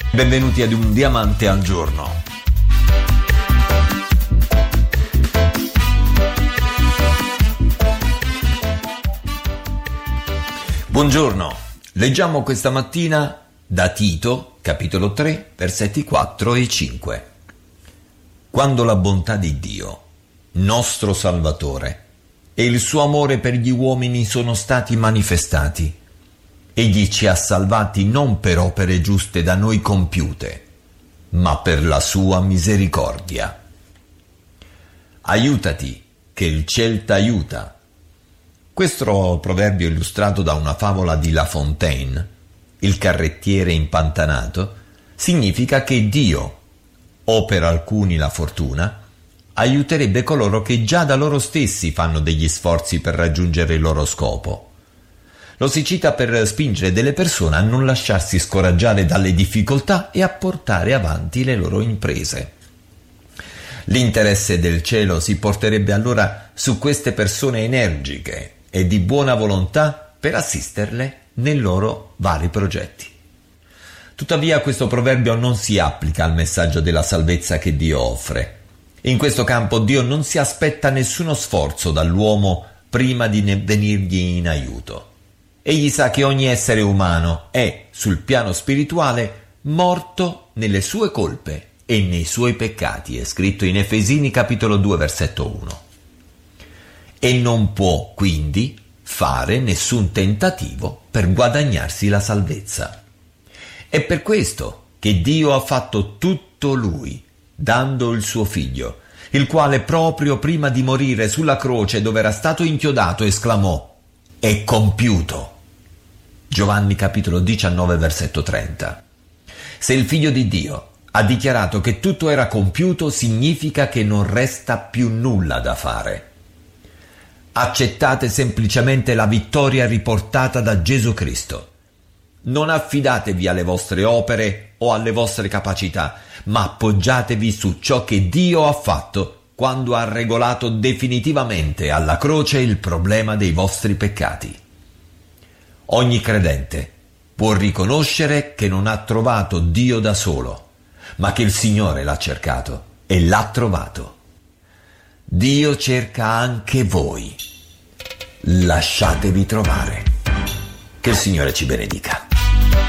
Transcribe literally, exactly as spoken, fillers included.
Benvenuti ad un diamante al giorno. Buongiorno, leggiamo questa mattina da Tito, capitolo tre, versetti quattro e cinque. Quando la bontà di Dio, nostro Salvatore, e il suo amore per gli uomini sono stati manifestati, egli ci ha salvati non per opere giuste da noi compiute, ma per la sua misericordia. Aiutati, che il ciel t'aiuta. Questo proverbio è illustrato da una favola di La Fontaine, il carrettiere impantanato, significa che Dio, o per alcuni la fortuna, aiuterebbe coloro che già da loro stessi fanno degli sforzi per raggiungere il loro scopo. Lo si cita per spingere delle persone a non lasciarsi scoraggiare dalle difficoltà e a portare avanti le loro imprese. L'interesse del cielo si porterebbe allora su queste persone energiche e di buona volontà per assisterle nei loro vari progetti. Tuttavia questo proverbio non si applica al messaggio della salvezza che Dio offre. In questo campo Dio non si aspetta nessuno sforzo dall'uomo prima di ne venirgli in aiuto. Egli sa che ogni essere umano è, sul piano spirituale, morto nelle sue colpe e nei suoi peccati, è scritto in Efesini capitolo due versetto uno. E non può quindi fare nessun tentativo per guadagnarsi la salvezza. È per questo che Dio ha fatto tutto Lui, dando il suo Figlio, il quale proprio prima di morire sulla croce dove era stato inchiodato esclamò: «È compiuto». Giovanni capitolo diciannove versetto trenta. Se il Figlio di Dio ha dichiarato che tutto era compiuto, significa che non resta più nulla da fare. Accettate semplicemente la vittoria riportata da Gesù Cristo. Non affidatevi alle vostre opere o alle vostre capacità, ma appoggiatevi su ciò che Dio ha fatto quando ha regolato definitivamente alla croce il problema dei vostri peccati. Ogni credente può riconoscere che non ha trovato Dio da solo, ma che il Signore l'ha cercato e l'ha trovato. Dio cerca anche voi. Lasciatevi trovare. Che il Signore ci benedica.